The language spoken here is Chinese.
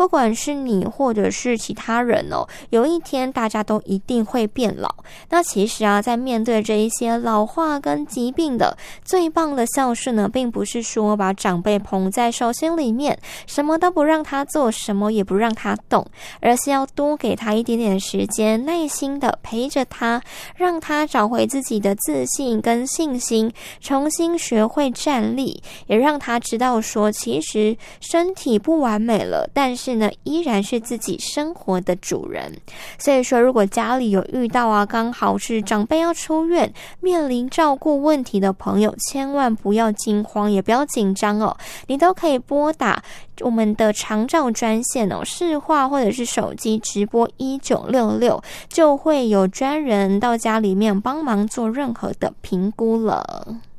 不管是你或者是其他人哦，有一天大家都一定会变老。那其实啊，在面对这一些老化跟疾病的最棒的孝顺呢，并不是说把长辈捧在手心里面，什么都不让他做，什么也不让他动，而是要多给他一点点时间，耐心的陪着他，让他找回自己的自信跟信心，重新学会站立，也让他知道说，其实身体不完美了，但是呢，依然是自己生活的主人。所以说，如果家里有遇到啊，刚好是长辈要出院，面临照顾问题的朋友，千万不要惊慌，也不要紧张哦，你都可以拨打我们的长照专线哦，市话或者是手机直拨1966，就会有专人到家里面帮忙做任何的评估了。